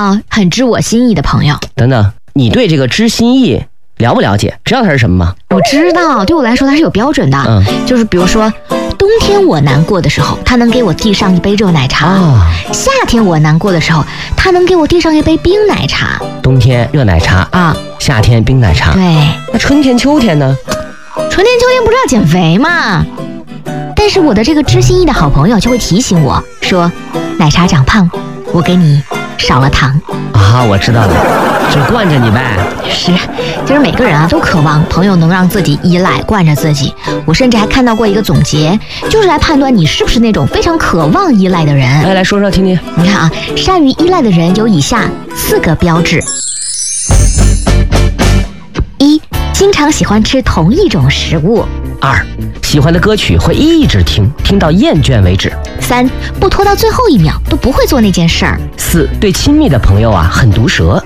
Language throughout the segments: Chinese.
到很知我心意的朋友。 等等，你对这个知心意了不了解？知道它是什么吗？ 我知道，对我来说它是有标准的。就是比如说，冬天我难过的时候，他能给我递上一杯热奶茶；夏天我难过的时候，他能给我递上一杯冰奶茶。 冬天热奶茶啊，夏天冰奶茶。 对， 那春天秋天呢？ 春天秋天不是要减肥吗？但是我的这个知心意的好朋友就会提醒我说，奶茶长胖，我给你少了糖。 啊，我知道了，就惯着你呗。 是，其实每个人啊都渴望朋友能让自己依赖，惯着自己。我甚至还看到过一个总结，就是来判断你是不是那种非常渴望依赖的人。 来说说听听。 你看啊，善于依赖的人有以下4个标志：1、经常喜欢吃同一种食物 ；2、喜欢的歌曲会一直听到厌倦为止 ；3、不拖到最后1秒都不会做那件事儿 ；4、对亲密的朋友啊很毒舌。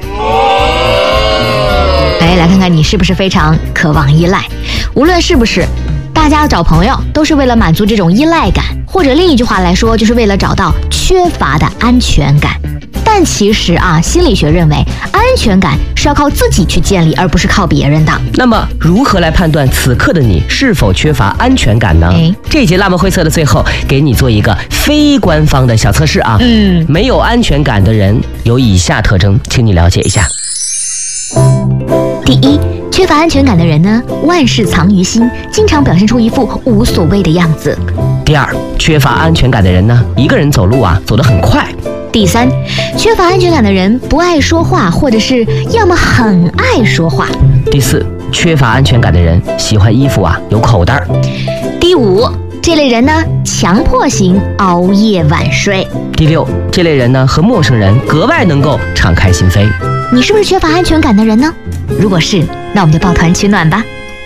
来看看你是不是非常渴望依赖。无论是不是，大家找朋友都是为了满足这种依赖感，或者另一句话来说，就是为了找到缺乏的安全感。但其实啊，心理学认为安全感是要靠自己去建立，而不是靠别人的。 那么如何来判断此刻的你是否缺乏安全感呢？这节辣妹会测的最后给你做一个非官方的小测试啊。没有安全感的人有以下特征，请你了解一下。 第一，缺乏安全感的人呢，万事藏于心，经常表现出一副无所谓的样子。 第二，缺乏安全感的人呢，一个人走路啊走得很快。 第三，缺乏安全感的人不爱说话，或者是要么很爱说话。 第四，缺乏安全感的人喜欢衣服啊有口袋。 第五，这类人呢强迫型熬夜晚睡。 第六，这类人呢和陌生人格外能够敞开心扉。 你是不是缺乏安全感的人呢？如果是，那我们就抱团取暖吧。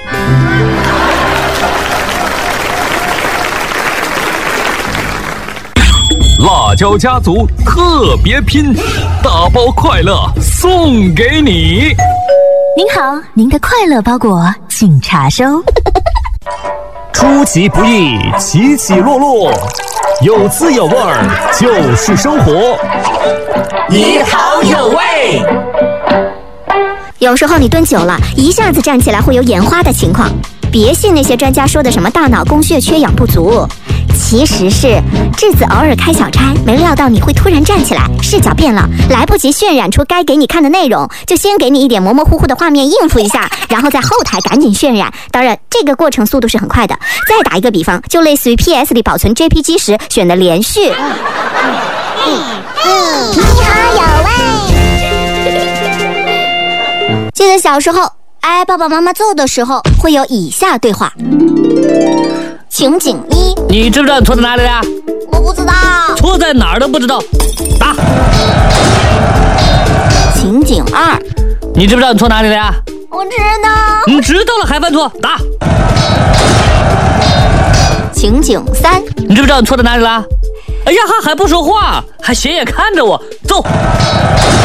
辣椒家族特别拼，大包快乐送给你。 您好，您的快乐包裹请查收。 出其不意，起起落落，有滋有味儿就是生活。 你好有味。 有时候你蹲久了，一下子站起来会有眼花的情况。别信那些专家说的什么大脑供血缺氧不足，其实是质子偶尔开小差，没料到你会突然站起来，视角变了，来不及渲染出该给你看的内容，就先给你一点模模糊糊的画面应付一下，然后在后台赶紧渲染。当然这个过程速度是很快的。再打一个比方，就类似于 PS 里保存 JPG 时选的连续。 你好有味。 记得小时候挨爸爸妈妈揍的时候，会有以下对话。情景一： 你知不知道你错在哪里了？ 我不知道。 错在哪儿都不知道，打。 情景二： 你知不知道你错哪里了呀？ 我知道。 你知道了还犯错，打。 情景三： 你知不知道你错在哪里了？哎呀，还不说话，还斜眼看着我，走。